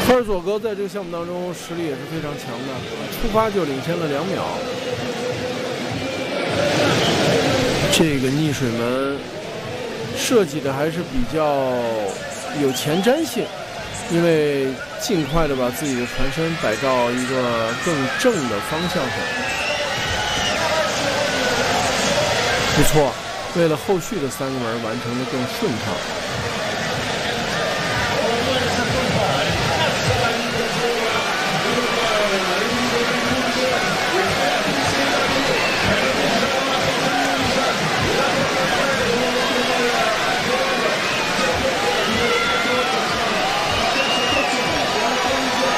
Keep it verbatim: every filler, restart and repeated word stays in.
科尔佐格在这个项目当中实力也是非常强的，出发就领先了两秒。这个逆水门设计的还是比较有前瞻性，因为尽快的把自己的船身摆到一个更正的方向上。不错，为了后续的三个门完成的更顺畅。